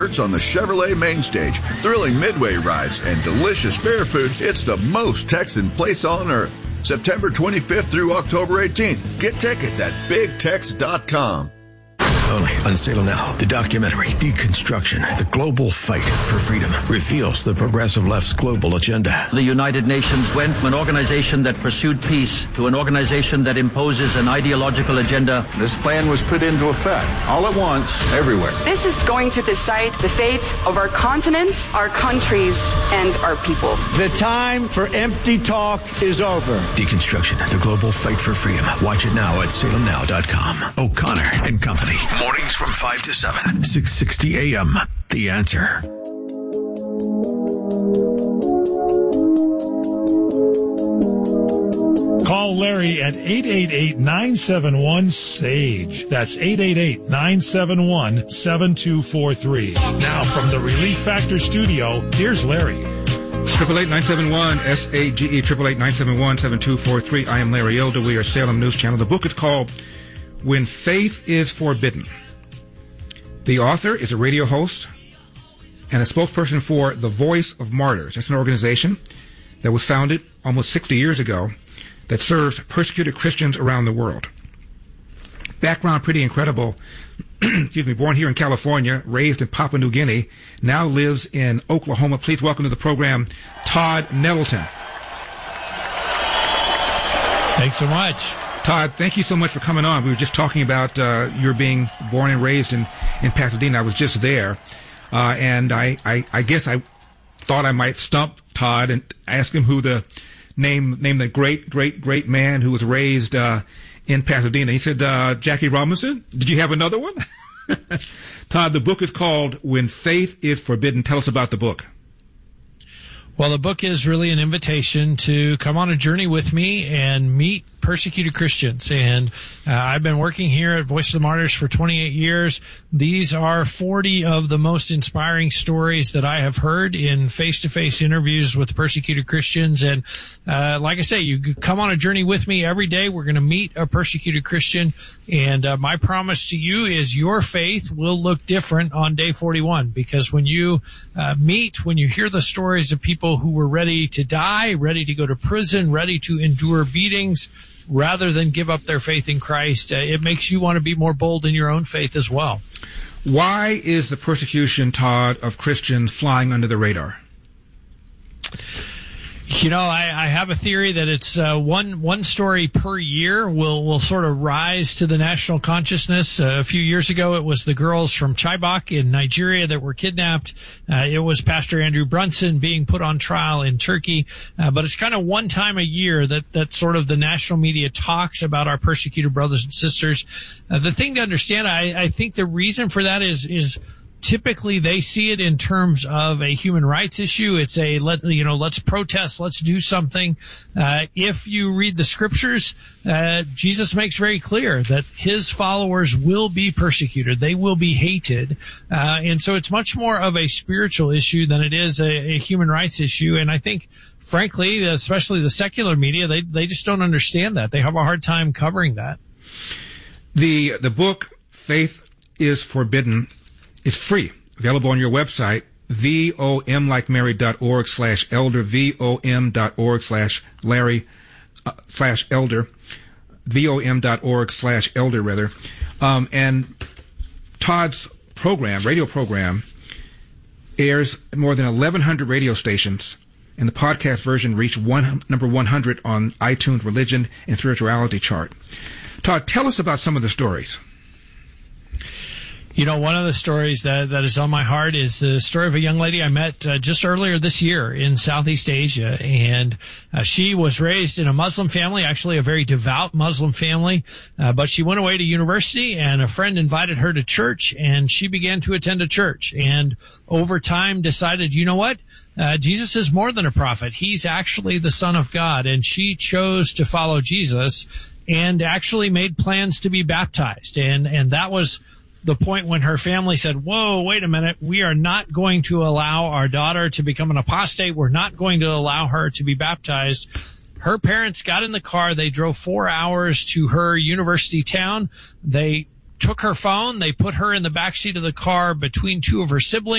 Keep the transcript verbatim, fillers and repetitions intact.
go-karts on the Chevrolet main stage, thrilling midway rides, and delicious fair food, it's the most Texan place on earth. September twenty-fifth through October eighteenth. Get tickets at big tex dot com. Only on Salem Now, the documentary Deconstruction, the Global Fight for Freedom, reveals the progressive left's global agenda. The United Nations went from an organization that pursued peace to an organization that imposes an ideological agenda. This plan was put into effect all at once, everywhere. This is going to decide the fate of our continent, our countries, and our people. The time for empty talk is over. Deconstruction, the Global Fight for Freedom. Watch it now at salem now dot com. O'Connor and Company. Mornings from five to seven, six sixty a.m. The Answer. Call Larry at eight eight eight, nine seven one, S A G E. That's eight eight eight, nine seven one, seven two four three. Now from the Relief Factor studio, here's Larry. Triple eight nine seven one S A G E, triple eight nine seven one seven two four three. I am Larry Elder. We are Salem News Channel. The book is called When Faith is Forbidden. The author is a radio host and a spokesperson for The Voice of Martyrs. It's an organization that was founded almost sixty years ago that serves persecuted Christians around the world. Background pretty incredible. Excuse me, born here in California, raised in Papua New Guinea, now lives in Oklahoma. Please welcome to the program, Todd Nettleton. Thanks so much. Todd, thank you so much for coming on. We were just talking about uh, your being born and raised in, in Pasadena. I was just there, uh, and I, I, I guess I thought I might stump Todd and ask him who the name name the great, great, great man who was raised uh, in Pasadena. He said, uh, Jackie Robinson. Did you have another one? Todd, the book is called When Faith is Forbidden. Tell us about the book. Well, the book is really an invitation to come on a journey with me and meet persecuted Christians. And uh, I've been working here at Voice of the Martyrs for twenty-eight years. These are forty of the most inspiring stories that I have heard in face-to-face interviews with persecuted Christians. And uh, like I say, you come on a journey with me every day. We're going to meet a persecuted Christian. And uh, my promise to you is your faith will look different on day forty-one, because when you uh, meet, when you hear the stories of people who were ready to die, ready to go to prison, ready to endure beatings, rather than give up their faith in Christ, uh, it makes you want to be more bold in your own faith as well. Why is the persecution, Todd, of Christians flying under the radar? You know, I, I have a theory that it's uh, one one story per year will will sort of rise to the national consciousness. Uh, a few years ago, it was the girls from Chibok in Nigeria that were kidnapped. Uh, it was Pastor Andrew Brunson being put on trial in Turkey. Uh, but it's kind of one time a year that that sort of the national media talks about our persecuted brothers and sisters. Uh, the thing to understand, I, I think the reason for that is is. Typically, they see it in terms of a human rights issue. It's a, let, you know, let's protest, let's do something. Uh, if you read the scriptures, uh, Jesus makes very clear that his followers will be persecuted. They will be hated. Uh, and so it's much more of a spiritual issue than it is a, a human rights issue. And I think, frankly, especially the secular media, they, they just don't understand that. They have a hard time covering that. The, the book, Faith is Forbidden, it's free, available on your website, vom like Mary dot org slash elder, vom dot org slash Larry uh, slash elder, vom dot org slash elder rather. Um, and Todd's program, radio program, airs more than eleven hundred radio stations, and the podcast version reached one, number one hundred on iTunes Religion and Spirituality chart. Todd, tell us about some of the stories. You know, one of the stories that, that is on my heart is the story of a young lady I met uh, just earlier this year in Southeast Asia. And uh, she was raised in a Muslim family, actually a very devout Muslim family. Uh, but she went away to university, and a friend invited her to church, and she began to attend a church. And over time decided, you know what? Uh, Jesus is more than a prophet. He's actually the Son of God. And she chose to follow Jesus and actually made plans to be baptized. And, and that was the point when her family said, whoa, wait a minute, we are not going to allow our daughter to become an apostate. We're not going to allow her to be baptized. Her parents got in the car. They drove four hours to her university town. They took her phone. They put her in the backseat of the car between two of her siblings.